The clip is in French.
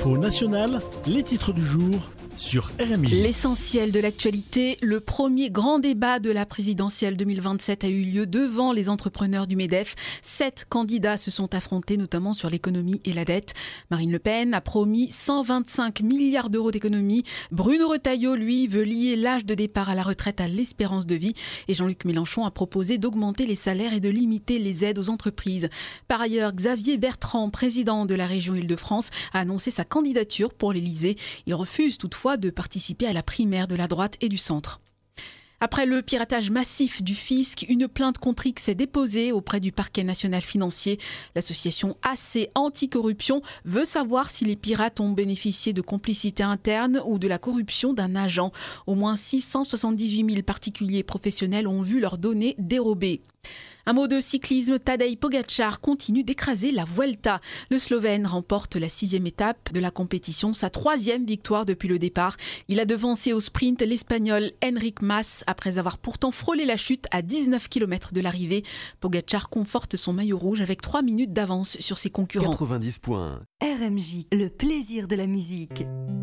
L'info nationale, les titres du jour sur RMI. L'essentiel de l'actualité, le premier grand débat de la présidentielle 2027 a eu lieu devant les entrepreneurs du MEDEF. 7 candidats se sont affrontés, notamment sur l'économie et la dette. Marine Le Pen a promis 125 milliards d'euros d'économies. Bruno Retailleau, lui, veut lier l'âge de départ à la retraite à l'espérance de vie. Et Jean-Luc Mélenchon a proposé d'augmenter les salaires et de limiter les aides aux entreprises. Par ailleurs, Xavier Bertrand, président de la région Île-de-France, a annoncé sa candidature pour l'Élysée. Il refuse toutefois de participer à la primaire de la droite et du centre. Après le piratage massif du fisc, une plainte contre X est déposée auprès du parquet national financier. L'association AC Anticorruption veut savoir si les pirates ont bénéficié de complicité interne ou de la corruption d'un agent. Au moins 678 000 particuliers professionnels ont vu leurs données dérobées. Un mot de cyclisme, Tadej Pogačar continue d'écraser la Vuelta. Le Slovène remporte la 6e étape de la compétition, sa 3e victoire depuis le départ. Il a devancé au sprint l'Espagnol Enric Mas après avoir pourtant frôlé la chute à 19 km de l'arrivée. Pogačar conforte son maillot rouge avec 3 minutes d'avance sur ses concurrents. 90 points. RMJ, le plaisir de la musique.